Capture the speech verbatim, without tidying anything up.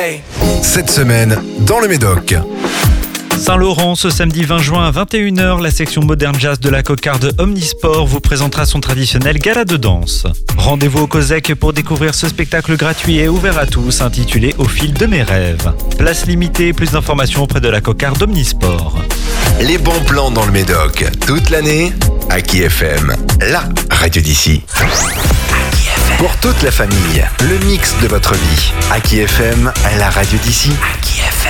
Cette semaine, dans le Médoc. Saint-Laurent, ce samedi vingt juin à vingt et une heures, la section moderne jazz de la cocarde Omnisport vous présentera son traditionnel gala de danse. Rendez-vous au Cosec pour découvrir ce spectacle gratuit et ouvert à tous intitulé Au fil de mes rêves. Place limitée, plus d'informations auprès de la cocarde Omnisport. Les bons plans dans le Médoc, toute l'année, Aki F M, la radio d'ici. Pour toute la famille, le mix de votre vie. Aki F M, la radio d'ici. Aki F M.